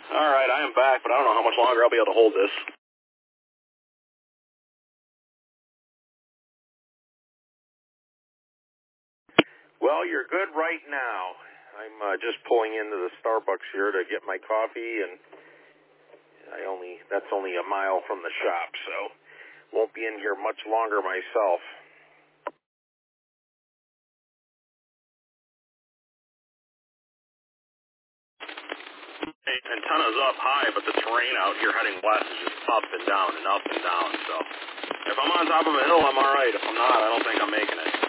All right, I am back, but I don't know how much longer I'll be able to hold this. Well, you're good right now. I'm just pulling into the Starbucks here to get my coffee, and that's only a mile from the shop, so won't be in here much longer myself. Hey, antenna's up high, but the terrain out here heading west is just up and down and up and down, so if I'm on top of a hill, I'm all right. If I'm not, I don't think I'm making it.